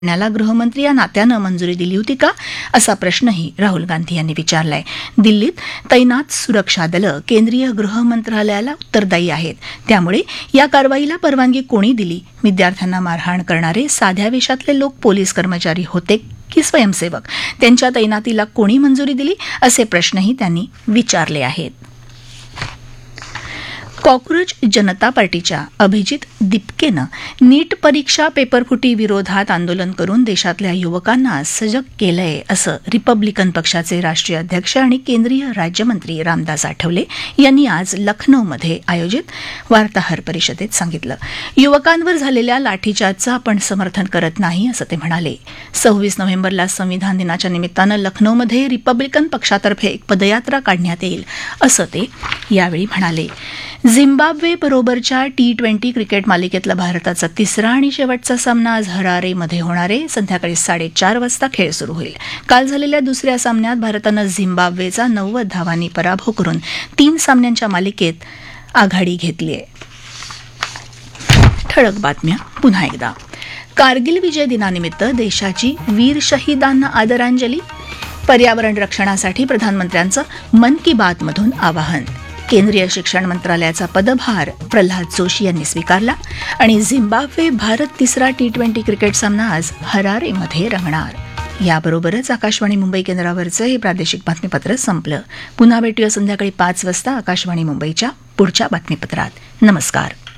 न्याला गृहमंत्री या नात्यानं मंजुरी दिली होती का असा प्रश्नही राहुल गांधी यांनी विचारलाय. दिल्लीत तैनात सुरक्षा दलं केंद्रीय गृह मंत्रालयाला उत्तरदायी आहेत. त्यामुळे या कारवाईला परवानगी कोणी दिली? विद्यार्थ्यांना मारहाण करणारे साध्या वेशातले लोक पोलीस कर्मचारी होते की स्वयंसेवक? त्यांच्या तैनातीला कोणी मंजुरी दिली? असे प्रश्नही त्यांनी विचारले आहेत. कॉक्रोच जनता पार्टीच्या अभिजित दिपकेनं नीट परीक्षा पेपरफुटी विरोधात आंदोलन करून देशातल्या युवकांना सजग केलंय असं रिपब्लिकन पक्षाचे राष्ट्रीय अध्यक्ष आणि केंद्रीय राज्यमंत्री रामदास आठवले यांनी आज लखनौमध्ये आयोजित वार्ताहर परिषदेत सांगितलं. युवकांवर झालेल्या लाठीचार्जचं आपण समर्थन करत नाही असं ते म्हणाले. 26 नोव्हेंबरला संविधान दिनाच्या निमित्तानं लखनौमध्ये रिपब्लिकन पक्षातर्फे एक पदयात्रा काढण्यात येईल असं ते यावेळी म्हणाले. झिम्बाब्वे बरोबरच्या T20 क्रिकेट मालिकेतला भारताचा तिसरा आणि शेवटचा सामना आज हरारेमध्ये होणार आहे. संध्याकाळी 4:30 वाजता खेळ सुरू होईल. काल झालेल्या दुसऱ्या सामन्यात भारतानं झिम्बाब्वेचा 90 धावांनी पराभव करून 3 सामन्यांच्या मालिकेत आघाडी घेतली आहे. ठळक बातम्या पुन्हा एकदा. कारगिल विजय दिनानिमित्त देशाची वीर शहीदांना आदरांजली. पर्यावरण रक्षणासाठी प्रधानमंत्र्यांचं मन की बातमधून आवाहन. केंद्रीय शिक्षण मंत्रालयाचा पदभार प्रल्हाद जोशी यांनी स्वीकारला. आणि झिम्बाब्वे भारत तिसरा T20 क्रिकेट सामना आज हरारेमध्ये रंगणार. याबरोबरच आकाशवाणी मुंबई केंद्रावरचं हे प्रादेशिक बातमीपत्र संपलं. पुन्हा भेटूया संध्याकाळी 5 वाजता आकाशवाणी मुंबईच्या पुढच्या बातमीपत्रात. नमस्कार.